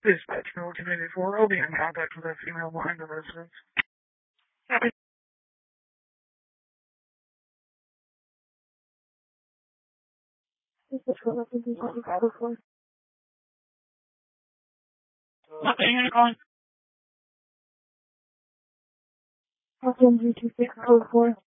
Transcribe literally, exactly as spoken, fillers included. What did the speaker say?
Dispatch number two ninety-four. I'll be in contact with that female behind the residence. Happy. This is what I think you got for. What the unit calling? What's M G two six oh four?